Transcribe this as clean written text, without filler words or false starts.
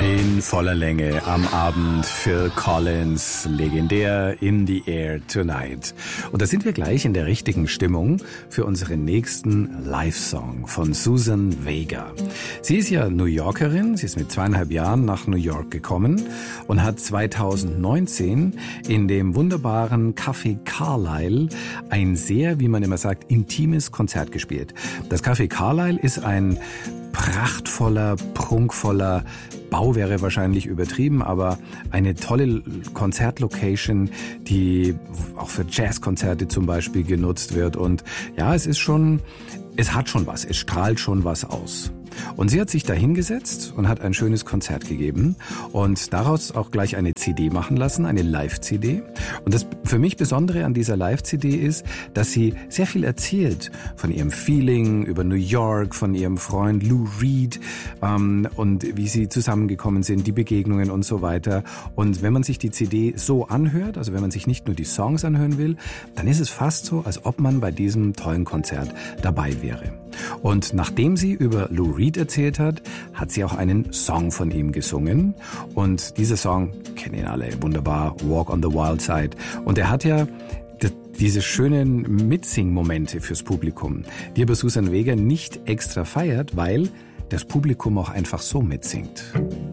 In voller Länge am Abend Phil Collins, legendär In the Air Tonight. Und da sind wir gleich in der richtigen Stimmung für unseren nächsten Live-Song von Suzanne Vega. Sie ist ja New Yorkerin, sie ist mit 2,5 Jahren nach New York gekommen und hat 2019 in dem wunderbaren Café Carlyle ein sehr, wie man immer sagt, intimes Konzert gespielt. Das Café Carlyle ist ein prachtvoller, prunkvoller Bau wäre wahrscheinlich übertrieben, aber eine tolle Konzertlocation, die auch für Jazzkonzerte zum Beispiel genutzt wird. Und ja, es hat schon was, es strahlt schon was aus. Und sie hat sich da hingesetzt und hat ein schönes Konzert gegeben und daraus auch gleich eine CD machen lassen, eine Live-CD. Und das für mich Besondere an dieser Live-CD ist, dass sie sehr viel erzählt von ihrem Feeling über New York, von ihrem Freund Lou Reed und wie sie zusammengekommen sind, die Begegnungen und so weiter. Und wenn man sich die CD so anhört, also wenn man sich nicht nur die Songs anhören will, dann ist es fast so, als ob man bei diesem tollen Konzert dabei wäre. Und nachdem sie über Lou Reed erzählt hat, hat sie auch einen Song von ihm gesungen. Und dieser Song, kennen ihn alle, wunderbar, Walk on the Wild Side. Und er hat ja diese schönen Mitsing-Momente fürs Publikum, die aber Suzanne Vega nicht extra feiert, weil das Publikum auch einfach so mitsingt.